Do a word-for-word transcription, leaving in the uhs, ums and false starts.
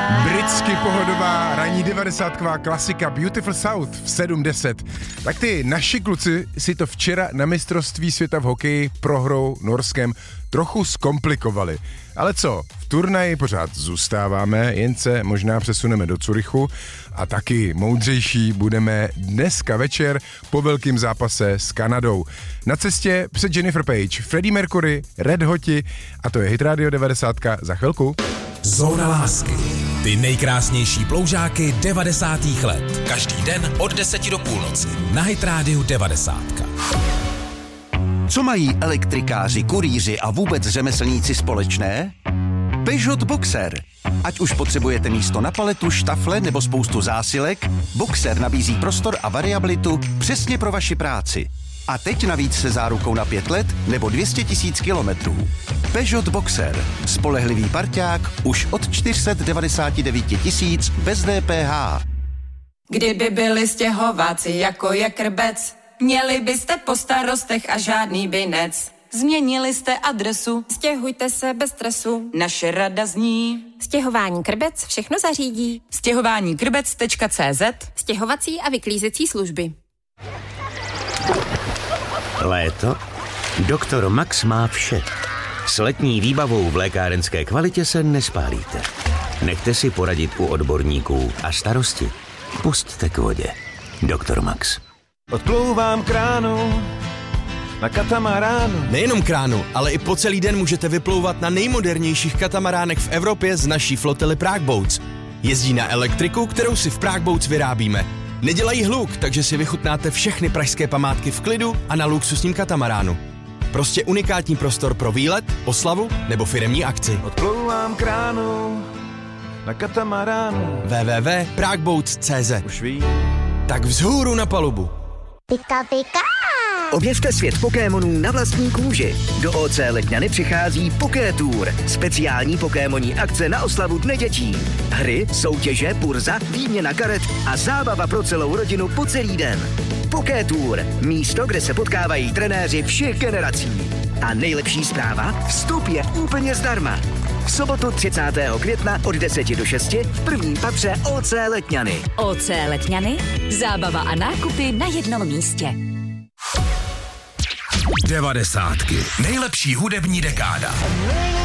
Britsky pohodová ranní devadesátková klasika Beautiful South v sedm deset. Tak ty naši kluci si to včera na mistrovství světa v hokeji prohrou Norskem trochu zkomplikovali. Ale co, v turnaji pořád zůstáváme, jen se možná přesuneme do Curychu a taky moudřejší budeme dneska večer po velkým zápase s Kanadou. Na cestě před Jennifer Page, Freddie Mercury, Red Hoti a to je Hit Radio devadesát za chvilku. Zóna lásky. Ty nejkrásnější ploužáky devadesátých let. Každý den od deseti do půlnoci. Na Hit Radio devadesát. Co mají elektrikáři, kurýři a vůbec řemeslníci společné? Peugeot Boxer. Ať už potřebujete místo na paletu, štafle nebo spoustu zásilek, Boxer nabízí prostor a variabilitu přesně pro vaši práci. A teď navíc se zárukou na pět let nebo dvě stě tisíc kilometrů. Peugeot Boxer. Spolehlivý parťák už od čtyři sta devadesát devět tisíc bez D P H. Kdyby byli stěhováci jako je Krbec, měli byste po starostech a žádný binec. Změnili jste adresu, stěhujte se bez stresu. Naše rada zní: Stěhování Krbec všechno zařídí. stěhování krbec tečka cé zet. Stěhovací a vyklízecí služby. Léto? Doktor Max má vše. S letní výbavou v lékárenské kvalitě se nespálíte. Nechte si poradit u odborníků a starosti pusťte k vodě. Doktor Max. Odplouvám kránu na katamaránu. Nejenom kránu, ale i po celý den můžete vyplouvat na nejmodernějších katamaránech v Evropě z naší flotily Prague Boats. Jezdí na elektriku, kterou si v Prague Boats vyrábíme. Nedělají hluk, takže si vychutnáte všechny pražské památky v klidu a na luxusním katamaránu. Prostě unikátní prostor pro výlet, oslavu nebo firemní akci. Odplouvám kránu na katamaránu. w w w tečka prague boats tečka cé zet. Už ví. Tak vzhůru na palubu. Pika, pika. Objevte svět Pokémonů na vlastní kůži. Do O C Letňany přichází Pokétour. Speciální pokémonní akce na oslavu Dne dětí. Hry, soutěže, burza, výměna karet a zábava pro celou rodinu po celý den. Pokétour. Místo, kde se potkávají trenéři všech generací. A nejlepší zpráva? Vstup je úplně zdarma. V sobotu třicátého května od deseti do šesti v prvním patře O C Letňany. O C Letňany. Zábava a nákupy na jednom místě. Devadesátky. Nejlepší hudební dekáda.